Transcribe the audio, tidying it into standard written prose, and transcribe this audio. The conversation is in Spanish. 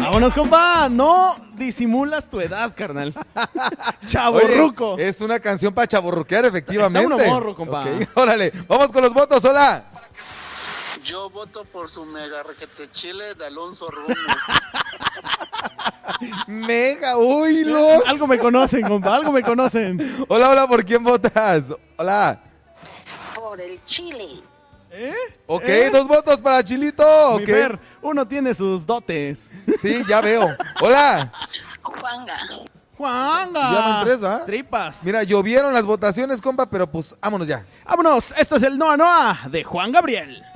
Vámonos, compa. No disimulas tu edad, carnal. Chavorruco. Es una canción para chavorruquear, efectivamente. Está uno morro, compa. Okay, órale, vamos con los votos, hola. Yo voto por su mega requete chile de Alonso Rumo. Mega, uy, los. Algo me conocen, compa, algo me conocen. Hola, hola, ¿por quién votas? Hola. Por el chile. Ok, 2 votos para Chilito. Mi Ok. Fer, uno tiene sus dotes. Sí, ya veo. Hola. Juanga. Juanga. Ya van 3, ¿va? Tripas. Mira, llovieron las votaciones, compa, pero pues vámonos ya. Vámonos, esto es el Noa Noa de Juan Gabriel.